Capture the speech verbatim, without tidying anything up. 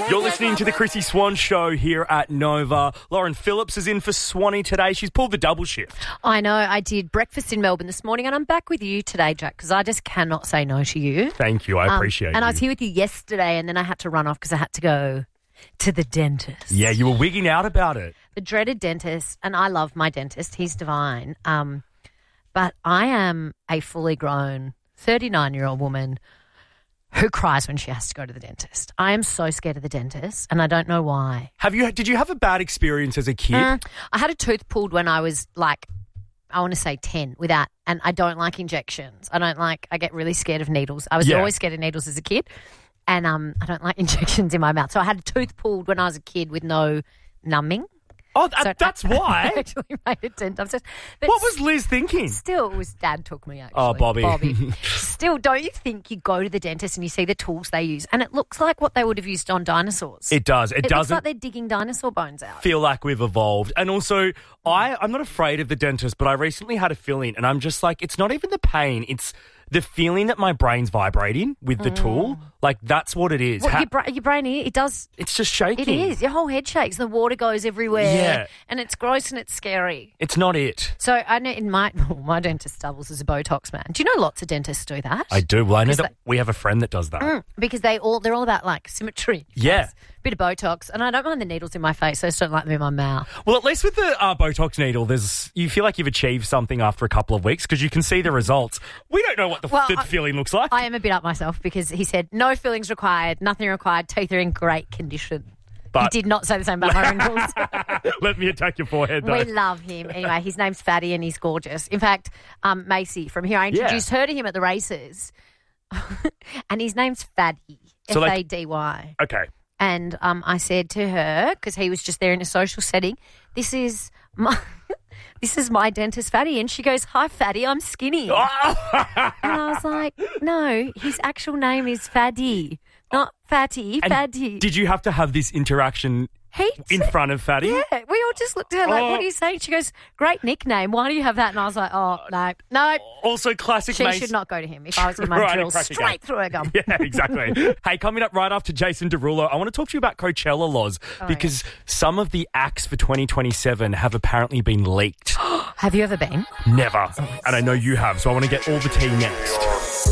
You're listening to the Chrissy Swan Show here at Nova. Lauren Phillips is in for Swanee today. She's pulled the double shift. I know. I did breakfast in Melbourne this morning and I'm back with you today, Jack, because I just cannot say no to you. Thank you. I Um, appreciate it. And I was here with you yesterday and then I had to run off because I had to go to the dentist. Yeah, you were wigging out about it. The dreaded dentist. And I love my dentist. He's divine. Um, but I am a fully grown thirty-nine-year-old woman who cries when she has to go to the dentist. I am so scared of the dentist and I don't know why. Have you? Did you have a bad experience as a kid? Mm, I had a tooth pulled when I was like, I want to say ten without, and I don't like injections. I don't like, I get really scared of needles. I was Yeah. always scared of needles as a kid and um, I don't like injections in my mouth. So I had a tooth pulled when I was a kid with no numbing. Oh, that, So that's I, why. I actually made a dent. I'm just, but What was Liz thinking? Still, it was Dad took me actually. Oh, Bobby. Bobby. Still, don't you think you go to the dentist and you see the tools they use and it looks like what they would have used on dinosaurs? It does. It, It looks doesn't like they're digging dinosaur bones out. feel like we've evolved. And also, I, I'm not afraid of the dentist, but I recently had a fill-in and I'm just like, it's not even the pain. It's the feeling that my brain's vibrating with the tool. Like, that's what it is. Well, Ha- your, bra- your brain, it does. it's just shaking. It is. Your whole head shakes. The water goes everywhere. Yeah. And it's gross and it's scary. It's not it. So I know in my my dentist doubles as a Botox man. Do you know lots of dentists do that? I do. Well, I know 'Cause that we have a friend that does that. Mm, because they all they're all about like symmetry. Yeah. Yes. Bit of Botox, and I don't mind the needles in my face. I just don't like them in my mouth. Well, at least with the uh, Botox needle, there's you feel like you've achieved something after a couple of weeks because you can see the results. We don't know what the, Well, the I- feeling looks like. I am a bit up myself because he said no fillings required, nothing required. Teeth are in great condition. But- he did not say the same about my wrinkles. Let me attack your forehead, though. We love him. Anyway, his name's Fatty and he's gorgeous. In fact, um, Macy from here, I introduced her to him at the races. And his name's Faddy, So, F like- A D Y. Okay. And um, I said to her, because he was just there in a social setting, this is my... This is my dentist, Fatty. And she goes, hi, Fatty, I'm skinny. And I was like, no, his actual name is Faddy, not Fatty, And Faddy. Did you have to have this interaction He in front of Fatty? Yeah, we all just looked at her like, Oh. what are you saying? She goes, great nickname. Why do you have that? And I was like, oh, no, no. Also, classic She Mace. should not go to him. If I was in my Right, drill, crack again. straight through her gum. Yeah, exactly. Hey, coming up right after Jason Derulo, I want to talk to you about Coachella laws because some of the acts for twenty twenty-seven have apparently been leaked. Have you ever been? Never. And I know you have, so I want to get all the tea next.